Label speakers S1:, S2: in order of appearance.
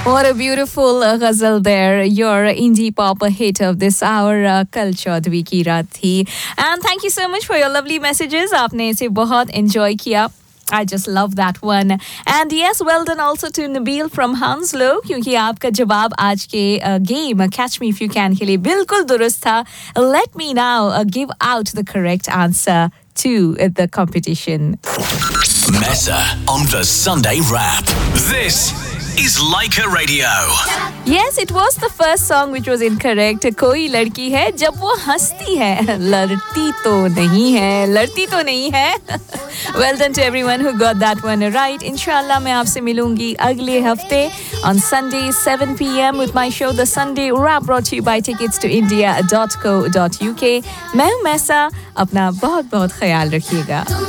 S1: What a beautiful ghazal there. Your indie pop hit of this hour, Kal Chaudhary ki raat thi. And thank you so much for your lovely messages. Aapne ise bahut enjoy kiya. I just love that one. And yes, well done also to Nabil from Hounslow क्योंकि आपका जवाब आज के game Catch Me If You Can के लिए बिल्कुल दुरुस्त था. Let me now give out the correct answer to the competition.
S2: Mesa on the Sunday Wrap. This is Laika Radio.
S1: Yes, it was the first song which was incorrect. कोई लड़की है जब वो हंसती है लड़ती तो नहीं है लड़ती तो नहीं है. Well done to everyone who got that one right. Inshallah मैं आपसे मिलूंगी अगले हफ्ते on Sunday 7 p.m. with my show The Sunday Wrap brought to you by tickets2india.co.uk. मैं हूं मैसा. अपना बहुत बहुत ख्याल रखिएगा.